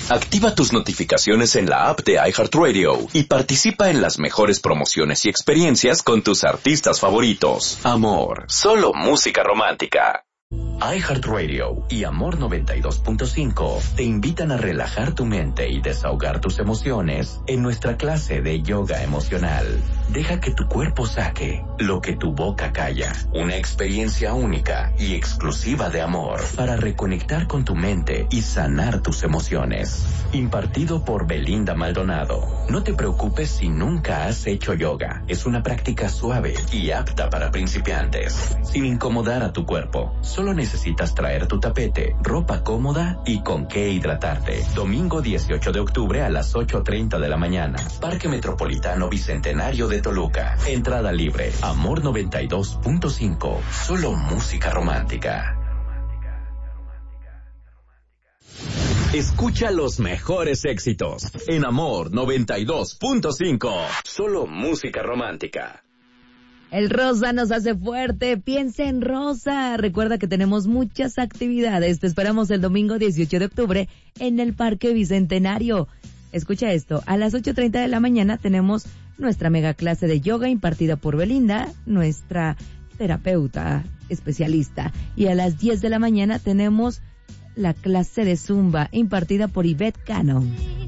Activa tus notificaciones en la app de iHeartRadio y participa en las mejores promociones y experiencias con tus artistas favoritos. Amor, solo música romántica. iHeartRadio y Amor 92.5 te invitan a relajar tu mente y desahogar tus emociones en nuestra clase de yoga emocional. Deja que tu cuerpo saque lo que tu boca calla. Una experiencia única y exclusiva de amor para reconectar con tu mente y sanar tus emociones. Impartido por Belinda Maldonado. No te preocupes si nunca has hecho yoga. Es una práctica suave y apta para principiantes, sin incomodar a tu cuerpo. Solo necesitas traer tu tapete, ropa cómoda y con qué hidratarte. Domingo 18 de octubre a las 8:30 de la mañana. Parque Metropolitano Bicentenario de Toluca. Entrada libre. Amor 92.5. Solo música romántica. Escucha los mejores éxitos en Amor 92.5. Solo música romántica. El rosa nos hace fuerte. Piensa en rosa. Recuerda que tenemos muchas actividades. Te esperamos el domingo 18 de octubre en el Parque Bicentenario. Escucha esto. A las 8:30 de la mañana tenemos nuestra mega clase de yoga impartida por Belinda, nuestra terapeuta especialista. Y a las 10 de la mañana tenemos la clase de zumba impartida por Ivette Cano.